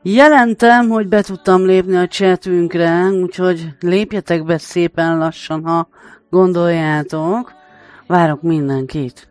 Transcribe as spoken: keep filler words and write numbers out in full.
Jelentem, hogy be tudtam lépni a chatünkre, úgyhogy lépjetek be szépen lassan, ha gondoljátok. Várok mindenkit.